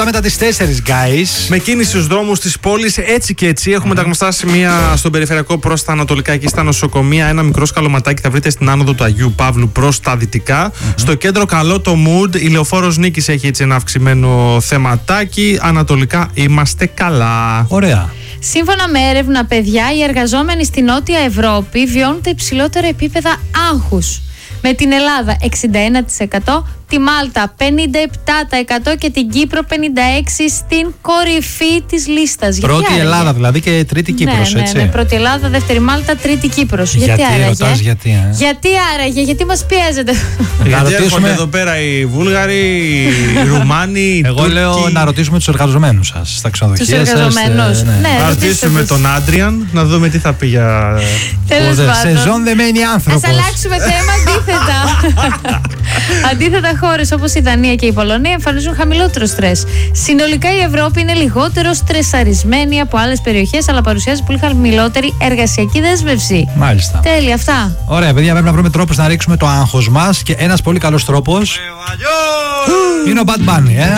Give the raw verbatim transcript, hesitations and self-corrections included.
μετά τις τέσσερις, guys. Με κίνηση στους δρόμους της πόλης, έτσι και έτσι. Έχουμε mm. τα γνωστά σημεία στον περιφερειακό προς τα ανατολικά, εκεί στα νοσοκομεία. Ένα μικρό σκαλωματάκι θα βρείτε στην άνοδο του Αγίου Παύλου προς τα δυτικά. Mm-hmm. Στο κέντρο, καλό το mood. Η Λεωφόρος Νίκης έχει έτσι ένα αυξημένο θεματάκι. Ανατολικά είμαστε καλά. Ωραία. Σύμφωνα με έρευνα, παιδιά, οι εργαζόμενοι στη Νότια Ευρώπη βιώνουν τα υψηλότερα επίπεδα άγχους. Με την Ελλάδα εξήντα ένα τοις εκατό, τη Μάλτα πενήντα επτά τοις εκατό και την Κύπρο πενήντα έξι τοις εκατό στην κορυφή της λίστας. Πρώτη γιατί Ελλάδα άραγε? δηλαδή και τρίτη Κύπρος, ναι, έτσι. Ναι, ναι, πρώτη Ελλάδα, δεύτερη Μάλτα, τρίτη Κύπρος. Γιατί, γιατί άραγε? ρωτάς, γιατί, ε? γιατί άραγε, γιατί μας πιέζετε? Γιατί έρχονται εδώ πέρα οι Βούλγαροι, οι Ρουμάνοι, οι Εγώ Τούρκοι. λέω να ρωτήσουμε τους εργαζομένους σας στα ξενοδοχεία σας. Τους εργαζομένους. Ναι. Ναι, Να ρωτήσουμε τον Άντριαν να δούμε τι θα πει για. Τέλος πάντων. Σεζόν δεμένη άνθρωπος. Ας αλλάξουμε θέμα αντίθετα. Αντίθετα, χώρες όπως η Δανία και η Πολωνία εμφανίζουν χαμηλότερο στρες. Συνολικά η Ευρώπη είναι λιγότερο στρεσαρισμένη από άλλες περιοχές, αλλά παρουσιάζει πολύ χαμηλότερη εργασιακή δέσμευση. Μάλιστα. Τέλεια, αυτά. Ωραία, παιδιά, πρέπει να βρούμε τρόπους να ρίξουμε το άγχος μας και ένας πολύ καλός τρόπος είναι ο Bad Bunny, ε.